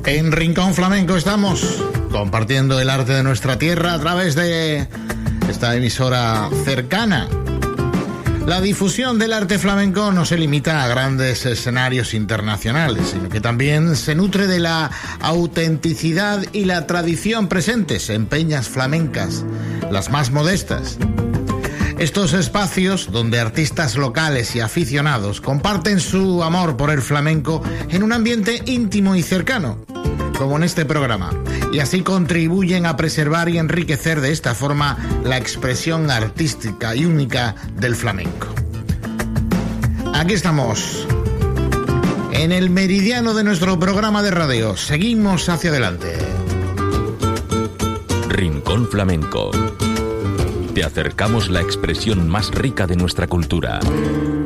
En Rincón Flamenco estamos compartiendo el arte de nuestra tierra a través de esta emisora cercana. La difusión del arte flamenco no se limita a grandes escenarios internacionales, sino que también se nutre de la autenticidad y la tradición presentes en peñas flamencas, las más modestas. Estos espacios donde artistas locales y aficionados comparten su amor por el flamenco en un ambiente íntimo y cercano, como en este programa, y así contribuyen a preservar y enriquecer de esta forma la expresión artística y única del flamenco. Aquí estamos, en el meridiano de nuestro programa de radio. Seguimos hacia adelante. Rincón Flamenco. Te acercamos la expresión más rica de nuestra cultura.